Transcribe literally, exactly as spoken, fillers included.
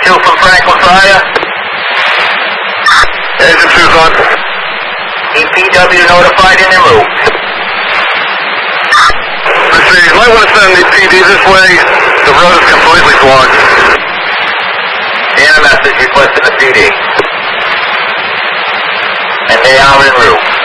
two from Franklin Fire. Engine two's on. E P W notified and en route. Mercedes, you might want to send the P D this way. The road is completely blocked. And a message requesting the P D. And they are en route.